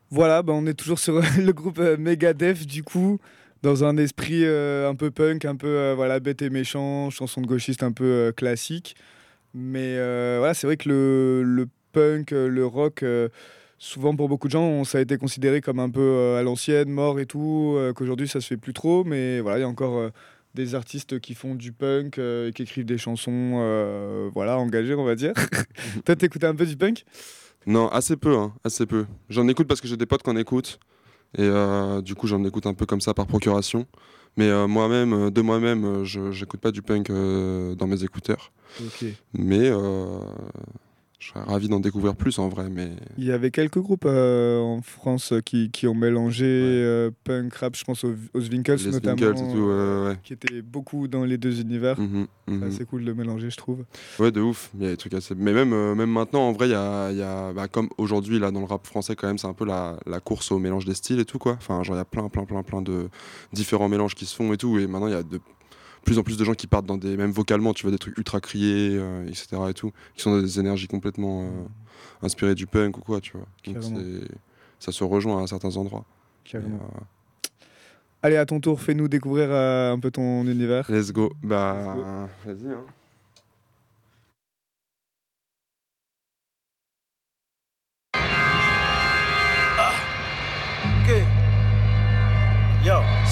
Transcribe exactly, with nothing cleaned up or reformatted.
Voilà, bah, on est toujours sur le groupe euh, Megadeth, du coup, dans un esprit euh, un peu punk, un peu euh, voilà, bête et méchant, chanson de gauchiste un peu euh, classique. Mais euh, voilà, c'est vrai que le, le punk, euh, le rock, euh, souvent pour beaucoup de gens, on- ça a été considéré comme un peu euh, à l'ancienne, mort et tout, euh, qu'aujourd'hui ça se fait plus trop. Mais voilà, il y a encore euh, des artistes qui font du punk euh, et qui écrivent des chansons, euh, voilà, engagées, on va dire. Toi, t'écoutais un peu du punk? Non, assez peu, hein, assez peu. J'en écoute parce que j'ai des potes qui en écoutent. Et euh, du coup, j'en écoute un peu comme ça par procuration. Mais euh, moi-même, euh, de moi-même, euh, je j'écoute pas du punk euh, dans mes écouteurs. Ok. Mais euh, je serais ravi d'en découvrir plus en vrai. Mais Il y avait quelques groupes euh, en France euh, qui, qui ont mélangé ouais. euh, punk, rap, je pense aux, aux Winkles Les Winkles et tout, notamment, euh, ouais, ouais. qui étaient beaucoup dans les deux univers. Mhm, C'est mhm. assez cool de mélanger, je trouve. Ouais, de ouf. Il y a des trucs assez. Mais même, euh, même maintenant, en vrai, il y a, il y a bah, comme aujourd'hui, là, dans le rap français, quand même, c'est un peu la, la course au mélange des styles et tout, quoi. Enfin, genre, il y a plein, plein, plein, plein de différents mélanges qui se font et tout. Et maintenant, il y a de plus en plus de gens qui partent dans des. Même vocalement, tu vois, des trucs ultra criés, euh, et cetera et tout, qui sont dans des énergies complètement euh, Mm. inspirées du punk ou quoi, tu vois. Donc, Carrément, c'est. Ça se rejoint à certains endroits. Et, carrément. euh, Allez, à ton tour, fais-nous découvrir euh, un peu ton univers. let's go. Let's go. Bah, vas-y, hein.